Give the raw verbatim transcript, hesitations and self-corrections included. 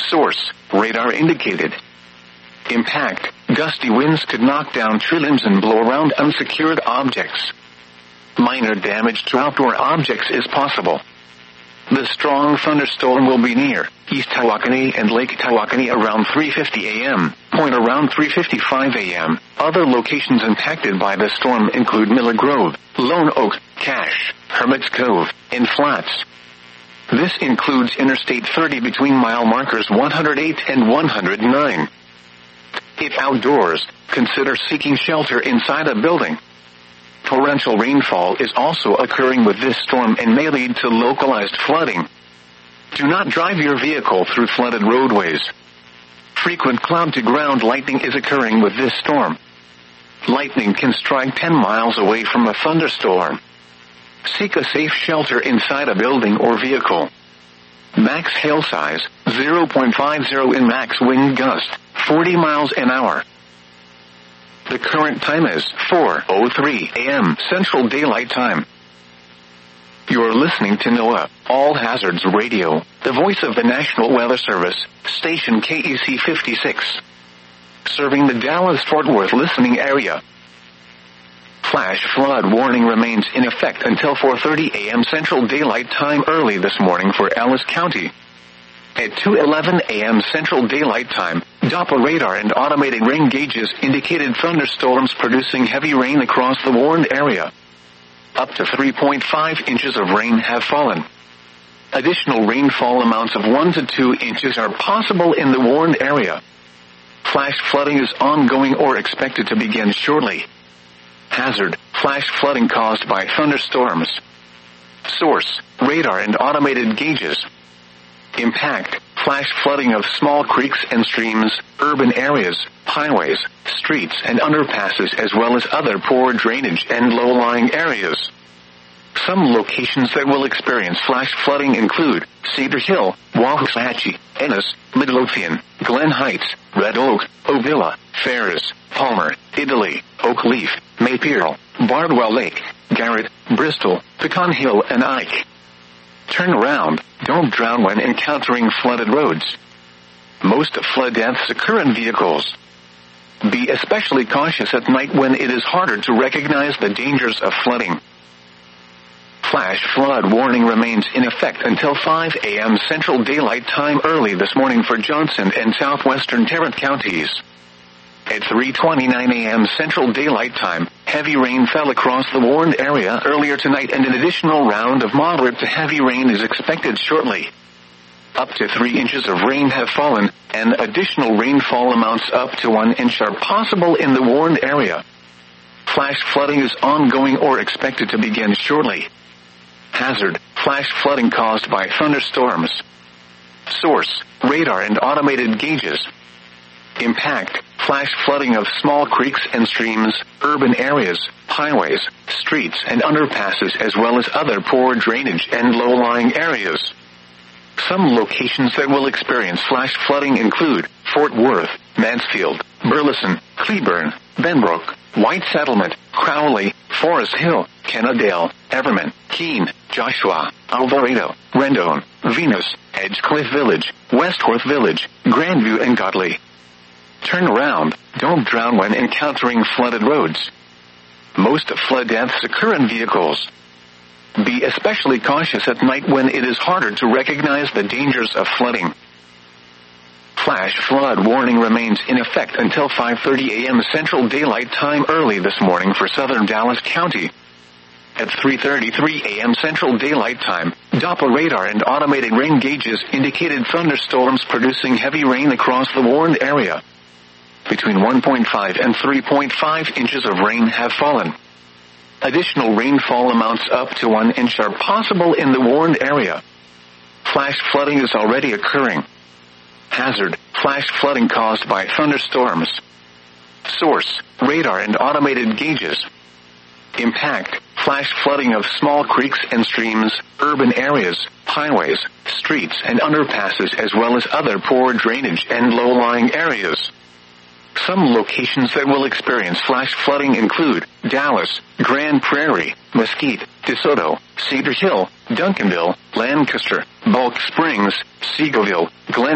Source, radar indicated. Impact, gusty winds could knock down tree limbs and blow around unsecured objects. Minor damage to outdoor objects is possible. The strong thunderstorm will be near East Tawakoni and Lake Tawakoni around three fifty a m, point around three fifty-five a m Other locations impacted by the storm include Miller Grove, Lone Oak, Cache, Hermit's Cove, and Flats. This includes Interstate thirty between mile markers one hundred eight and one hundred nine. If outdoors, consider seeking shelter inside a building. Torrential rainfall is also occurring with this storm and may lead to localized flooding. Do not drive your vehicle through flooded roadways. Frequent cloud-to-ground lightning is occurring with this storm. Lightning can strike ten miles away from a thunderstorm. Seek a safe shelter inside a building or vehicle. Max hail size, zero point five zero in max wind gust, forty miles an hour. The current time is four oh three a m Central Daylight Time. You're listening to NOAA, All Hazards Radio, the voice of the National Weather Service, station K E C fifty-six. Serving the Dallas-Fort Worth listening area. Flash flood warning remains in effect until four thirty a m Central Daylight Time early this morning for Ellis County. At two eleven a m Central Daylight Time, Doppler radar and automated rain gauges indicated thunderstorms producing heavy rain across the warned area. Up to three point five inches of rain have fallen. Additional rainfall amounts of one to two inches are possible in the warned area. Flash flooding is ongoing or expected to begin shortly. Hazard, flash flooding caused by thunderstorms. Source, radar and automated gauges. Impact, flash flooding of small creeks and streams, urban areas, highways, streets and underpasses as well as other poor drainage and low-lying areas. Some locations that will experience flash flooding include Cedar Hill, Wauhusatchie, Ennis, Midlothian, Glen Heights, Red Oak, Ovilla, Ferris, Palmer, Italy, Oak Leaf, Maypeel, Bardwell Lake, Garrett, Bristol, Pecan Hill and Ike. Turn around, don't drown when encountering flooded roads. Most flood deaths occur in vehicles. Be especially cautious at night when it is harder to recognize the dangers of flooding. Flash flood warning remains in effect until five a m Central Daylight Time early this morning for Johnson and southwestern Tarrant counties. At three twenty-nine a m Central Daylight Time, heavy rain fell across the warned area earlier tonight and an additional round of moderate to heavy rain is expected shortly. Up to three inches of rain have fallen, and additional rainfall amounts up to one inch are possible in the warned area. Flash flooding is ongoing or expected to begin shortly. Hazard, flash flooding caused by thunderstorms. Source, radar and automated gauges. Impact, flash flooding of small creeks and streams, urban areas, highways, streets and underpasses as well as other poor drainage and low-lying areas. Some locations that will experience flash flooding include Fort Worth, Mansfield, Burleson, Cleburne, Benbrook, White Settlement, Crowley, Forest Hill, Kennedale, Everman, Keene, Joshua, Alvarado, Rendon, Venus, Edgecliff Village, Westworth Village, Grandview and Godley. Turn around, don't drown when encountering flooded roads. Most flood deaths occur in vehicles. Be especially cautious at night when it is harder to recognize the dangers of flooding. Flash flood warning remains in effect until five thirty a m Central Daylight Time early this morning for southern Dallas County. At three thirty-three a m Central Daylight Time, Doppler radar and automated rain gauges indicated thunderstorms producing heavy rain across the warned area. Between one point five and three point five inches of rain have fallen. Additional rainfall amounts up to one inch are possible in the warned area. Flash flooding is already occurring. Hazard, flash flooding caused by thunderstorms. Source, radar and automated gauges. Impact, flash flooding of small creeks and streams, urban areas, highways, streets and underpasses as well as other poor drainage and low-lying areas. Some locations that will experience flash flooding include Dallas, Grand Prairie, Mesquite, DeSoto, Cedar Hill, Duncanville, Lancaster, Bulk Springs, Seagoville, Glen